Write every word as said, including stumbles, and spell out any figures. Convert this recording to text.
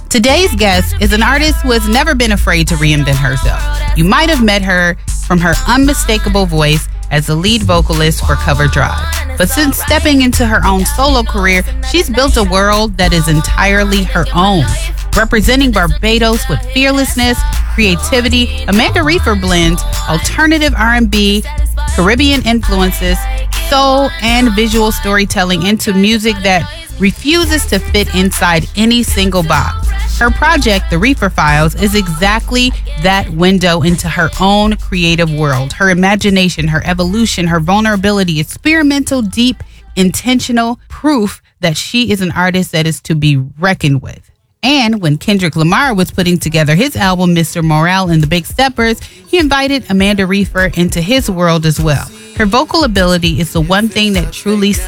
Today's guest is an artist who has never been afraid to reinvent herself. You might have met her from her unmistakable voice as the lead vocalist for Cover Drive. But since stepping into her own solo career, she's built a world that is entirely her own. Representing Barbados with fearlessness, creativity, Amanda Reifer blends alternative R and B, Caribbean influences, soul, and visual storytelling into music that refuses to fit inside any single box. Her project, The Reifer Files, is exactly that window into her own creative world. Her imagination, her evolution, her vulnerability, experimental, deep, intentional proof that she is an artist that is to be reckoned with. And when Kendrick Lamar was putting together his album, Mister Morale and the Big Steppers, he invited Amanda Reifer into his world as well. Her vocal ability is the one thing that truly sets